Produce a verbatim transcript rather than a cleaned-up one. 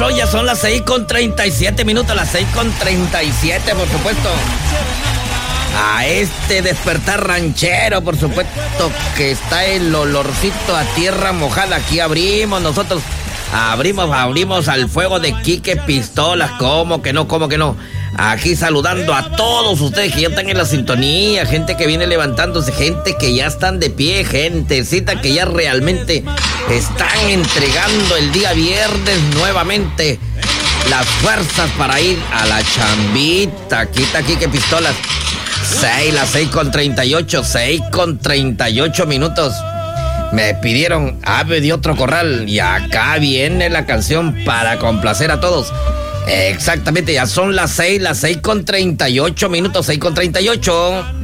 patrón, ya son las seis con treinta y siete minutos, las seis con treinta y siete, por supuesto. A este despertar ranchero, por supuesto, que está el olorcito a tierra mojada. Aquí abrimos nosotros, abrimos, abrimos al fuego de Quique Pistolas. ¿Cómo que no? ¿Cómo que no? Aquí saludando a todos ustedes que ya están en la sintonía, gente que viene levantándose, gente que ya están de pie, gentecita que ya realmente están entregando el día viernes nuevamente las fuerzas para ir a la chambita. Aquí está Quique Pistolas. seis, las seis con treinta y ocho, seis con treinta y ocho minutos. Me pidieron Ave de Otro Corral y acá viene la canción para complacer a todos. Exactamente, ya son las seis, las seis con treinta y ocho minutos, seis con treinta y ocho.